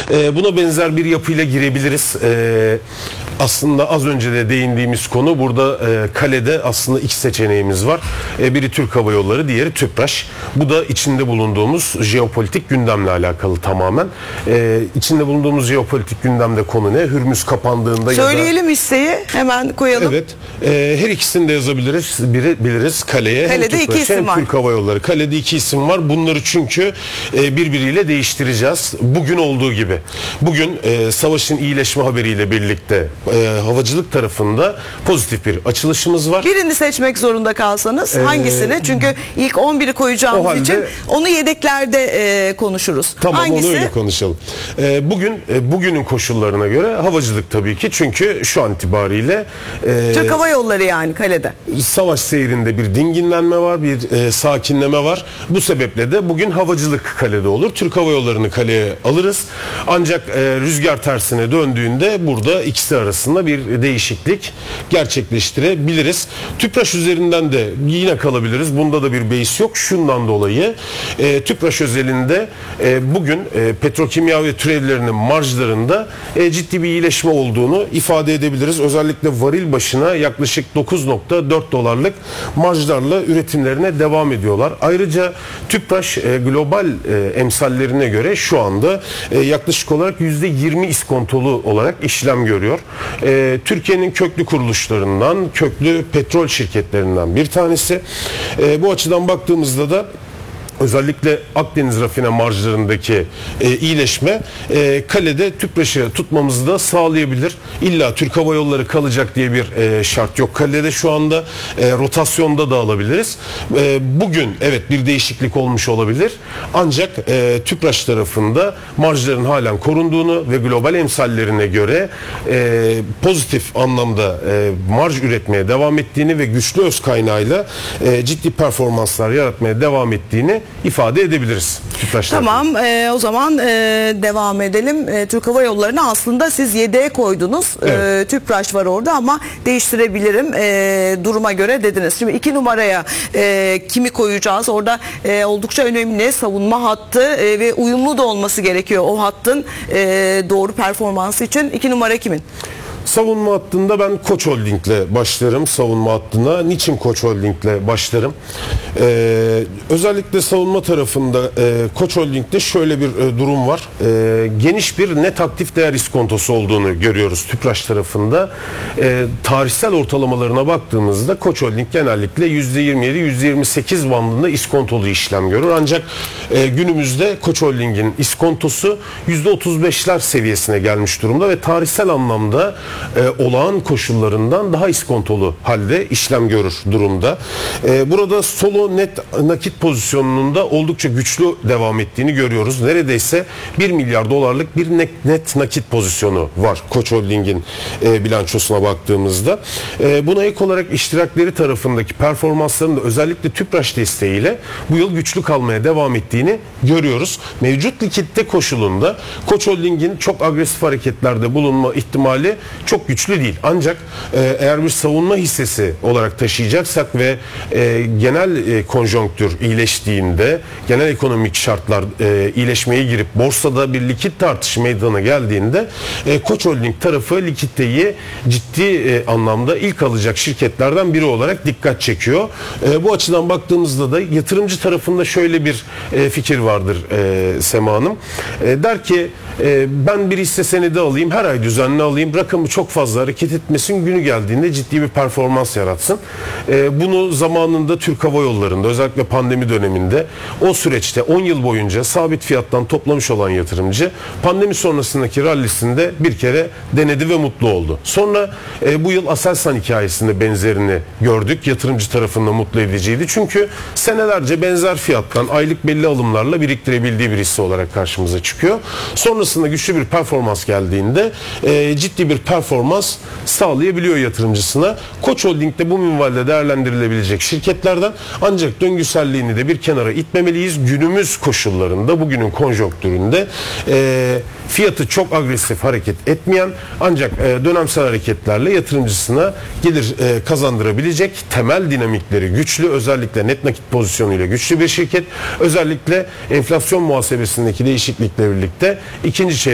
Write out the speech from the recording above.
Buna benzer bir yapıyla girebiliriz. Aslında az önce de değindiğimiz konu burada kalede aslında iki seçeneğimiz var. Biri Türk Hava Yolları, diğeri TÜPRAŞ. Bu da içinde bulunduğumuz jeopolitik gündemle alakalı tamamen. İçinde bulunduğumuz jeopolitik gündemde konu ne? Hürmüz kapandığında söyleyelim listeyi hemen koyalım. Evet. Her ikisini de yazabiliriz. Biliriz kaleye. Kalede iki isim var. Türk Hava Yolları. Kalede iki isim var. Bunları çünkü birbiriyle değiştireceğiz. Bugün olduğu gibi. Bugün savaşın iyileşme haberiyle birlikte havacılık tarafında pozitif bir açılışımız var. Birini seçmek zorunda kalsanız hangisini? Çünkü ilk 11'i koyacağımız için onu yedeklerde konuşuruz. Tamam, hangisi? Onu öyle konuşalım. Bugünün koşullarına göre havacılık tabii ki. Çünkü şu an itibariyle Türk Hava Yolları yani kalede. Savaş seyrinde bir dinginlenme var, bir sakinleme var. Bu sebeple de bugün havacılık kalede olur. Türk Hava Yolları'nı kaleye alırız. Ancak rüzgar tersine döndüğünde burada ikisi arasında bir değişiklik gerçekleştirebiliriz. TÜPRAŞ üzerinden de yine kalabiliriz. Bunda da bir beis yok. Şundan dolayı TÜPRAŞ özelinde bugün petrokimya ve türevlerinin marjlarında ciddi bir iyileşme olduğunu ifade edebiliriz. Özellikle varil başına yaklaşık 9.4 dolarlık marjlarla üretimlerine devam ediyorlar. Ayrıca TÜPRAŞ global emsallerine göre şu anda yaklaşık olarak %20 iskontolu olarak işlem görüyor. Türkiye'nin köklü kuruluşlarından, köklü petrol şirketlerinden bir tanesi. Bu açıdan baktığımızda da özellikle Akdeniz rafine marjlarındaki iyileşme kalede TÜPRAŞ'ı tutmamızı da sağlayabilir. İlla Türk Hava Yolları kalacak diye bir şart yok. Kalede şu anda rotasyonda da alabiliriz. Bugün evet bir değişiklik olmuş olabilir. Ancak TÜPRAŞ tarafında marjların halen korunduğunu ve global emsallerine göre pozitif anlamda marj üretmeye devam ettiğini ve güçlü öz kaynağıyla ciddi performanslar yaratmaya devam ettiğini ifade edebiliriz. Tamam, o zaman devam edelim. Türk Hava Yolları'nı aslında siz yedeğe koydunuz. Evet. TÜPRAŞ var orada ama değiştirebilirim duruma göre dediniz. Şimdi 2 numaraya kimi koyacağız? Orada oldukça önemli savunma hattı ve uyumlu da olması gerekiyor o hattın doğru performansı için. 2 numara kimin? Savunma hattında ben Koç Holding'le başlarım savunma hattına. Niçin Koç Holding'le başlarım? Özellikle savunma tarafında Koç Holding'de şöyle bir durum var. Geniş bir net aktif değer iskontosu olduğunu görüyoruz TÜPRAŞ tarafında. Tarihsel ortalamalarına baktığımızda Koç Holding genellikle %27-%28 bandında iskontolu işlem görür. Ancak günümüzde Koç Holding'in iskontosu %35'ler seviyesine gelmiş durumda ve tarihsel anlamda olağan koşullarından daha iskontolu halde işlem görür durumda. Burada solo net nakit pozisyonunun da oldukça güçlü devam ettiğini görüyoruz. Neredeyse 1 milyar dolarlık bir net nakit pozisyonu var Koç Holding'in bilançosuna baktığımızda. Buna ek olarak iştirakleri tarafındaki performanslarının da özellikle TÜPRAŞ desteğiyle bu yıl güçlü kalmaya devam ettiğini görüyoruz. Mevcut likitte koşulunda Koç Holding'in çok agresif hareketlerde bulunma ihtimali çok güçlü değil. Ancak eğer bir savunma hissesi olarak taşıyacaksak ve genel konjonktür iyileştiğinde, genel ekonomik şartlar iyileşmeye girip borsada bir likit artışı meydana geldiğinde Koç Holding tarafı likiditeyi ciddi anlamda ilk alacak şirketlerden biri olarak dikkat çekiyor. Bu açıdan baktığımızda da yatırımcı tarafında şöyle bir fikir vardır Sema Hanım. Der ki ben bir hisse senedi alayım, her ay düzenli alayım, rakamı çok fazla hareket etmesin, günü geldiğinde ciddi bir performans yaratsın. Bunu zamanında Türk Hava Yolları'nda özellikle pandemi döneminde o süreçte 10 yıl boyunca sabit fiyattan toplamış olan yatırımcı pandemi sonrasındaki rallisinde bir kere denedi ve mutlu oldu. Sonra bu yıl Aselsan hikayesinde benzerini gördük. Yatırımcı tarafında mutlu ediciydi. Çünkü senelerce benzer fiyattan aylık belli alımlarla biriktirebildiği bir hisse olarak karşımıza çıkıyor. Sonrasında güçlü bir performans geldiğinde ciddi bir performans sağlayabiliyor yatırımcısına. Koç Holding de bu minvalde değerlendirilebilecek şirketlerden, ancak döngüselliğini de bir kenara itmemeliyiz. Günümüz koşullarında, bugünün konjonktüründe fiyatı çok agresif hareket etmeyen ancak dönemsel hareketlerle yatırımcısına gelir kazandırabilecek, temel dinamikleri güçlü, özellikle net nakit pozisyonuyla güçlü bir şirket. Özellikle enflasyon muhasebesindeki değişiklikle birlikte ikinci çeyrek